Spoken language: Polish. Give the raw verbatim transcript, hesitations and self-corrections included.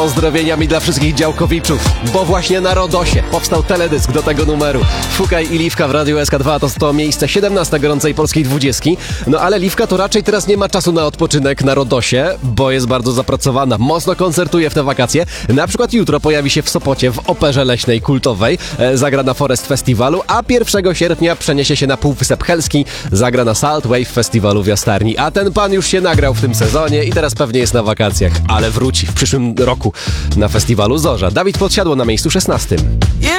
pozdrowieniami dla wszystkich działkowiczów, bo właśnie na Rodosie powstał teledysk do tego numeru. Fukaj i Liwka w Radiu S K dwa to to miejsce siedemnaste gorącej polskiej dwudziestki. No ale Liwka to raczej teraz nie ma czasu na odpoczynek na Rodosie, bo jest bardzo zapracowana, mocno koncertuje w te wakacje. Na przykład jutro pojawi się w Sopocie w Operze Leśnej Kultowej, e, zagra na Forest Festiwalu, a pierwszego sierpnia przeniesie się na Półwysep Helski, zagra na Salt Wave Festiwalu w Jastarni. A ten pan już się nagrał w tym sezonie i teraz pewnie jest na wakacjach, ale wróci w przyszłym roku na festiwalu Zorza. Dawid Podsiadło na miejscu szesnastym.